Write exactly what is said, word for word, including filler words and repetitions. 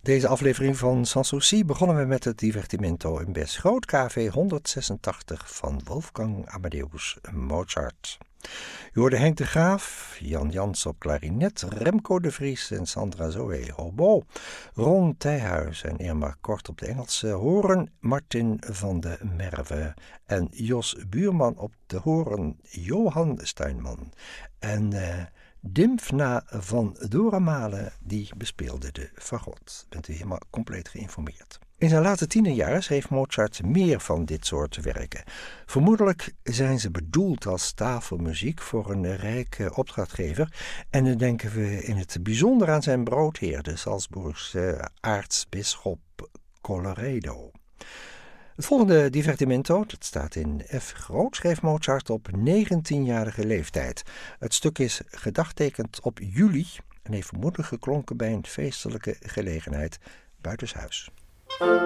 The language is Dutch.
Deze aflevering van Sans Souci begonnen we met het Divertimento in Bes Groot, K V honderdzesentachtig van Wolfgang Amadeus Mozart. U hoorde Henk de Graaf, Jan Jans op klarinet, Remco de Vries en Sandra Zoe hobo, Ron Thijhuis en Irma Kort op de Engelse hoorn, Martin van de Merwe en Jos Buurman op de hoorn, Johan Stuinman en uh, Dimfna van Doramalen, die bespeelde de fagot. Bent u helemaal compleet geïnformeerd. In zijn late tienerjaren schreef Mozart meer van dit soort werken. Vermoedelijk zijn ze bedoeld als tafelmuziek voor een rijke opdrachtgever. En dan denken we in het bijzonder aan zijn broodheer, de Salzburgse aartsbisschop Colloredo. Het volgende divertimento, dat staat in F groot, schreef Mozart op negentienjarige leeftijd. Het stuk is gedagtekend op juli en heeft vermoedelijk geklonken bij een feestelijke gelegenheid buitenshuis.